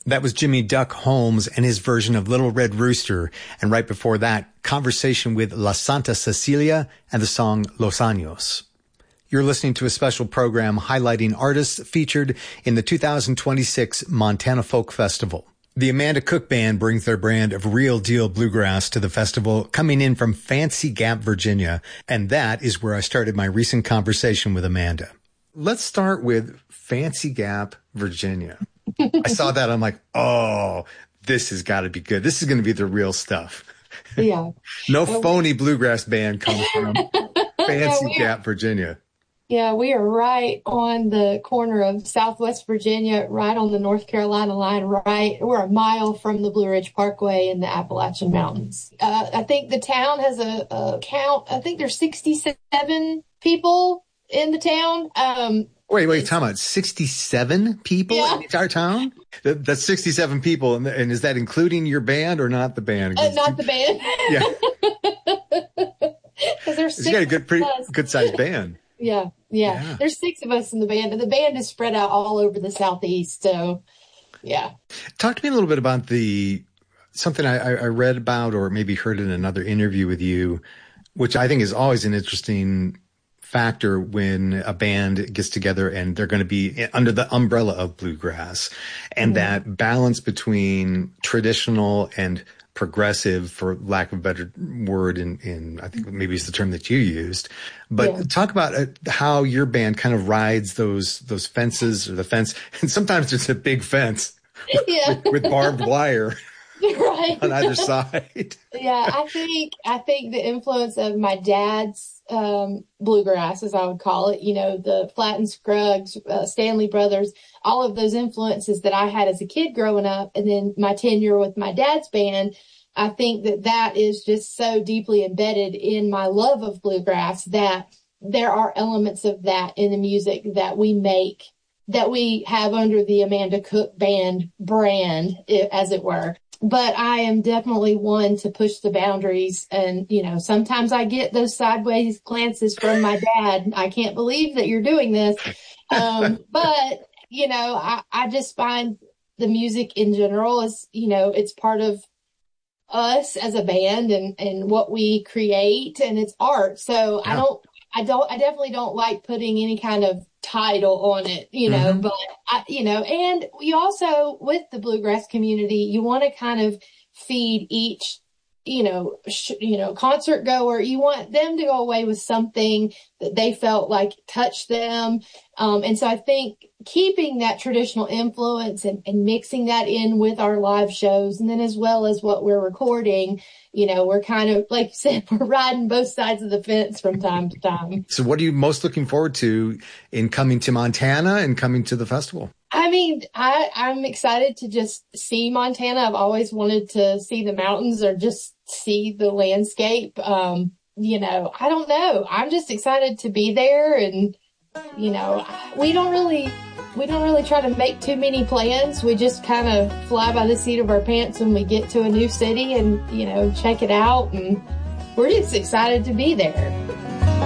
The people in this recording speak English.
That was Jimmy Duck Holmes and his version of Little Red Rooster. And right before that, conversation with La Santa Cecilia and the song Los Años. You're listening to a special program highlighting artists featured in the 2026 Montana Folk Festival. The Amanda Cook Band brings their brand of real deal bluegrass to the festival, coming in from Fancy Gap, Virginia. And that is where I started my recent conversation with Amanda. Let's start with Fancy Gap, Virginia. I saw that. I'm like, oh, this has got to be good. This is going to be the real stuff. Yeah. No phony bluegrass band comes from Fancy Gap, Virginia. Yeah, we are right on the corner of Southwest Virginia, right on the North Carolina line, we're a mile from the Blue Ridge Parkway in the Appalachian Mountains. I think the town has a count. I think there's 67 people in the town. Wait, talking about 67 people in the entire town? That's 67 people. And is that including your band or not the band? Not the band. Yeah. Because there's you got a pretty good sized band. Yeah. There's 6 of us in the band, and the band is spread out all over the Southeast. So, yeah. Talk to me a little bit about something I read about, or maybe heard in another interview with you, which I think is always an interesting factor when a band gets together and they're going to be under the umbrella of bluegrass, and that balance between traditional and progressive, for lack of a better word, in I think maybe it's the term that you used, but talk about how your band kind of rides those fences, or the fence, and sometimes it's a big fence with barbed wire right on either side. Yeah, I think the influence of my dad's bluegrass, as I would call it, the Flatt & Scruggs, Stanley Brothers, all of those influences that I had as a kid growing up, and then my tenure with my dad's band, I think that is just so deeply embedded in my love of bluegrass that there are elements of that in the music that we make, that we have under the Amanda Cook Band brand, as it were. But I am definitely one to push the boundaries. And, sometimes I get those sideways glances from my dad. I can't believe that you're doing this. But, I just find the music in general is, it's part of us as a band and what we create, and it's art. So I definitely don't like putting any kind of title on it, but and we also, with the bluegrass community, you want to kind of feed each, concert goer. You want them to go away with something that they felt like touched them. And so I think keeping that traditional influence and mixing that in with our live shows, and then as well as what we're recording, we're kind of, like you said, we're riding both sides of the fence from time to time. So what are you most looking forward to in coming to Montana and coming to the festival? I mean, I'm excited to just see Montana. I've always wanted to see the mountains or just see the landscape. I don't know. I'm just excited to be there, and, we don't really try to make too many plans. We just kind of fly by the seat of our pants when we get to a new city and, check it out. And we're just excited to be there.